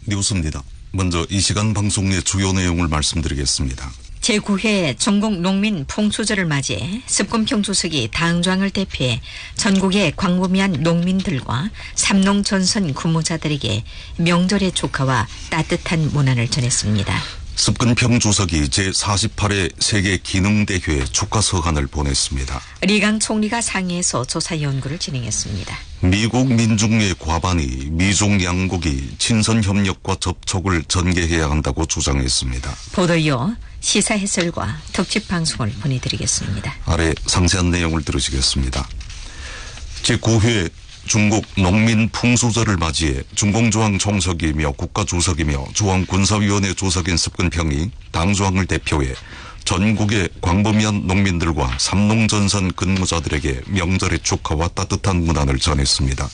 뉴스입니다. 먼저 이 시간 방송의 주요 내용을 말씀드리겠습니다. 제9회 전국 농민 풍수절을 맞이해 습권평 주석이 당조항을 대표해 전국의 광범위한 농민들과 삼농전선 근무자들에게 명절의 축하와 따뜻한 문안을 전했습니다. 습근평 주석이 제48회 세계 기능대회 축하 서한을 보냈습니다. 리강 총리가 상의해서 조사 연구를 진행했습니다. 미국 민중의 과반이 미중 양국이 친선협력과 접촉을 전개해야 한다고 주장했습니다. 보도 이어 시사 해설과 특집 방송을 보내드리겠습니다. 아래 상세한 내용을 들으시겠습니다. 제9회 중국 농민 풍수절을 맞이해 중공조항 총석이며 국가주석이며 중앙군사위원회 주석인 습근평이 당조항을 대표해 전국의 광범위한 농민들과 삼농전선 근무자들에게 명절의 축하와 따뜻한 문안을 전했습니다.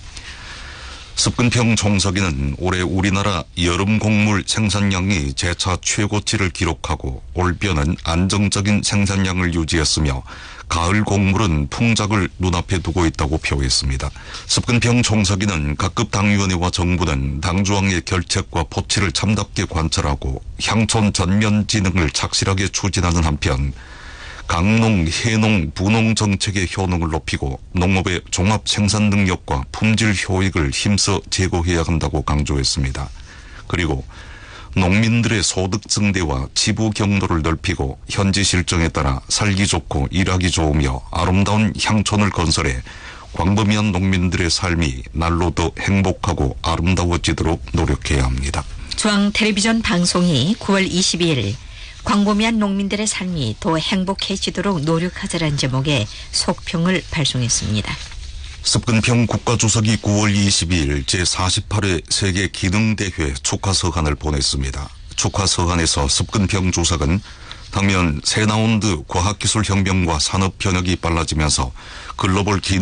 습근평 총석이는 올해 우리나라 여름 곡물 생산량이 재차 최고치를 기록하고 올겨는 안정적인 생산량을 유지했으며 가을 곡물은 풍작을 눈앞에 두고 있다고 표했습니다. 습근평 총석이는 각급 당위원회와 정부는 당조항의 결책과 포치를 참답게 관찰하고 향촌 전면 진흥을 착실하게 추진하는 한편 강농, 해농, 부농 정책의 효능을 높이고 농업의 종합 생산 능력과 품질 효익을 힘써 제고해야 한다고 강조했습니다. 그리고 농민들의 소득 증대와 지부 경로를 넓히고 현지 실정에 따라 살기 좋고 일하기 좋으며 아름다운 향촌을 건설해 광범위한 농민들의 삶이 날로 더 행복하고 아름다워지도록 노력해야 합니다. 중앙텔레비전 방송이 9월 22일 광범위한 농민들의 삶이 더 행복해지도록 노력하자라는 제목의 속평을 발송했습니다. 습근평 국가주석이 9월 22일 제48회 세계 기능대회 축하 서한을 보냈습니다. 축하 서한에서 습근평 주석은 당면 새 라운드 과학기술 혁명과 산업 변혁이 빨라지면서 글로벌